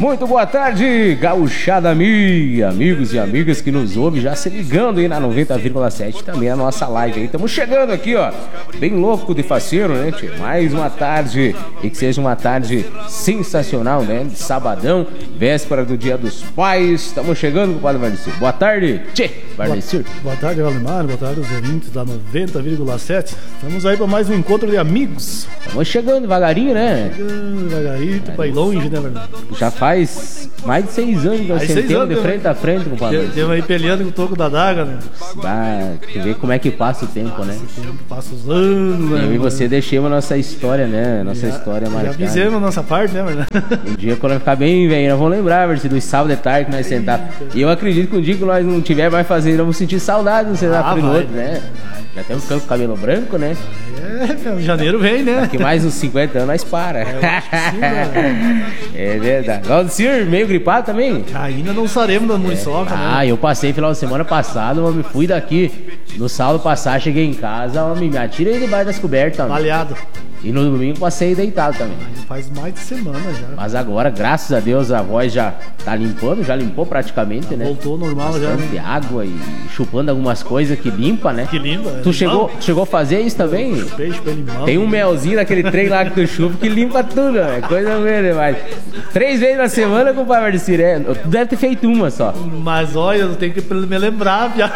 Muito boa tarde, gauchada minha, amigos e amigas que nos ouvem, já se ligando aí na 90,7, também a nossa live aí. Estamos chegando aqui, ó, bem louco de faceiro, né, tchê? Mais uma tarde, e que seja uma tarde sensacional, né, de sabadão, véspera do Dia dos Pais. Estamos chegando, compadre Vardecir. Boa tarde, tchê, Vardecir. Boa tarde, Valimar, boa tarde aos ouvintes da 90,7. Estamos aí para mais um encontro de amigos. Estamos chegando devagarinho, né? Chegando devagarinho, tu vai longe, né, verdade? Já faz mais de 6 anos que nós sentamos de frente a frente, compadre. Temos aí peleando com o toco da daga, né? Tu vê como é que passa o tempo, né? O tempo passa os anos, né? Eu e você deixamos a nossa história, né? Nossa história marcada. Já fizemos a nossa parte, né, verdade? Um dia quando eu ficar bem velho, nós vamos lembrar, dos sábados de tarde que nós sentávamos. E eu acredito que um dia que nós não tiver mais fazendo, nós vamos sentir saudade de sentar no outro, né? Já temos com o cabelo branco, né? É, janeiro vem, né? Daqui mais uns 50 anos nós para. Eu acho que sim, né? É verdade. Valdecir, meio gripado também? Ainda não saremos da muriçoca, né? Eu passei final de semana passada, eu fui daqui no sábado passado, cheguei em casa, me atirei debaixo das cobertas. Baleado. E no domingo passei deitado também. Faz mais de semana já. Mas agora, graças a Deus, a voz já tá limpando, já limpou praticamente, já, né? Voltou normal. Bastante já. Água e chupando algumas coisas que limpa, né? Que limpa. Tu chegou a fazer isso também? Chupei limão. Tem um melzinho naquele trem lá que tu chupa que limpa tudo, né? Coisa mesmo, demais. 3 vezes na semana, compadre Vardecir, tu deve ter feito uma só. Mas olha, eu tenho que me lembrar, Pia.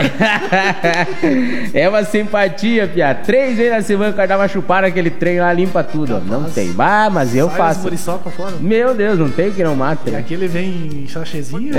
É uma simpatia, Pia. 3 vezes na semana o cara dá uma chupada naquele trem lá, limpa tudo. Capaz. Não tem. Mas eu faço. Muriçoca fora. Meu Deus, não tem que não mata. E aquele vem em sachêzinho.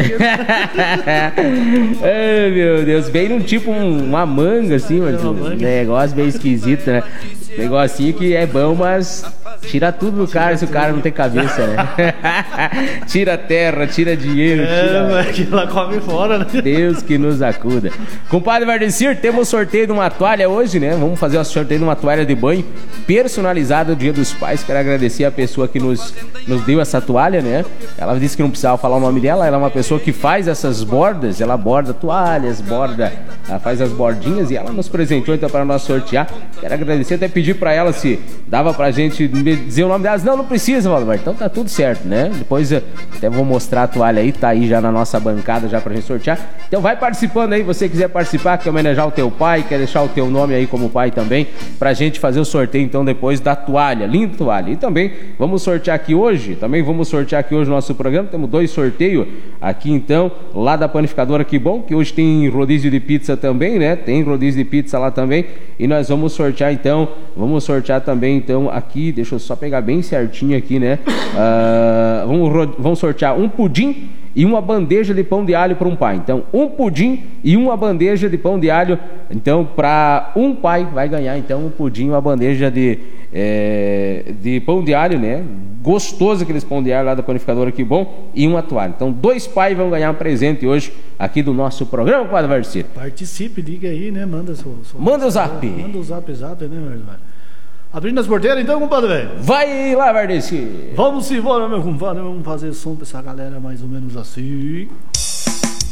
Ai, meu Deus. Vem num tipo uma manga assim, um negócio bem esquisito, né? Negocinho que é bom, mas tira tudo do cara se o cara não tem cabeça, né? Tira terra, tira dinheiro, mas aquilo lá come fora, né? Deus que nos acuda. Compadre Vardecir, temos sorteio de uma toalha hoje, né? Vamos fazer o sorteio de uma toalha de banho personalizada do Dia dos Pais. Quero agradecer a pessoa que nos deu essa toalha, né? Ela disse que não precisava falar o nome dela. Ela é uma pessoa que faz essas bordas. Ela borda toalhas, ela faz as bordinhas e ela nos presenteou então para nós sortear. Quero agradecer, até pedir para ela se dava pra gente dizer o nome delas. Não precisa, Valdemar. Então tá tudo certo, né? Depois até vou mostrar a toalha aí, tá aí já na nossa bancada já pra gente sortear. Então vai participando aí, você quiser participar, quer homenagear o teu pai, quer deixar o teu nome aí como pai também, pra gente fazer o sorteio então depois da toalha, linda toalha. E também vamos sortear aqui hoje, o nosso programa, temos 2 sorteios aqui então, lá da panificadora Que Bom, que hoje tem rodízio de pizza também, né? Tem rodízio de pizza lá também, e nós vamos sortear também então aqui, deixa eu só pegar bem certinho aqui, né? Vamos sortear um pudim e uma bandeja de pão de alho para um pai. Então, um pudim e uma bandeja de pão de alho. Então, para um pai vai ganhar então um pudim e uma bandeja de pão de alho, né? Gostoso aqueles pão de alho lá da panificadora Que Bom, e uma toalha. Então, 2 pais vão ganhar um presente hoje aqui do nosso programa, Padre Vardecir. Participe, liga aí, né? Manda o zap. Manda o zap, né, meu irmão? Abrindo as porteiras então, compadre, velho? Vai lá, Vardecir. Vamos embora, meu compadre. Vamos fazer som pra essa galera mais ou menos assim.